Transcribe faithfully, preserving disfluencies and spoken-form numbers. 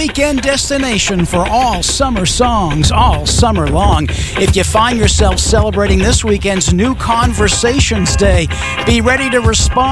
weekend destination for all summer songs all summer long. If you find yourself celebrating this weekend's New Conversations Day, be ready to respond